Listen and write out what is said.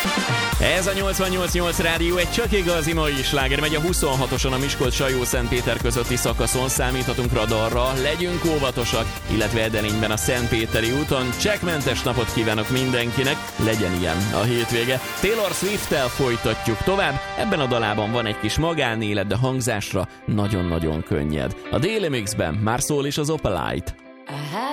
Ez a 88.8 rádió egy csak igazi mai sláger, megy a 26-oson a Miskolc-Sajó-Szentpéter közötti szakaszon, számíthatunk radarra, legyünk óvatosak, illetve Edelényben a Szentpéteri úton. Csekkmentes napot kívánok mindenkinek, legyen ilyen a hétvége. Taylor Swift-tel folytatjuk tovább, ebben a dalában van egy kis magánélet, de hangzásra nagyon-nagyon könnyed. A Daily Mixben már szól is az Opalite.